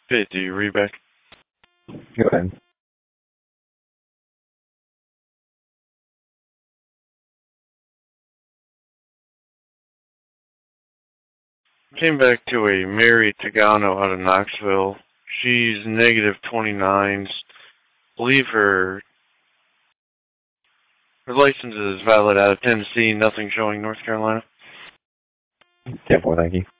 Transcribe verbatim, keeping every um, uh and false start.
Hey, do you read back? Go ahead. Came back to a Mary Tagano out of Knoxville. She's negative twenty-nines. Believe her her license is valid out of Tennessee. Nothing showing North Carolina. ten four, thank you.